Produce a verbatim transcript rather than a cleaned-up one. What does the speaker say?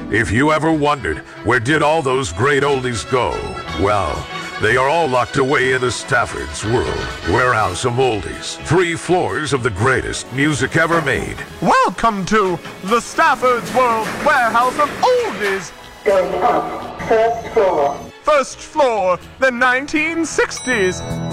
If you ever wondered, where did all those great oldies go? Well, they are all locked away in the Stafford's World Warehouse of Oldies. Three floors of the greatest music ever made. Welcome to the Stafford's World Warehouse of Oldies. Going up, first floor. First floor, the nineteen sixties.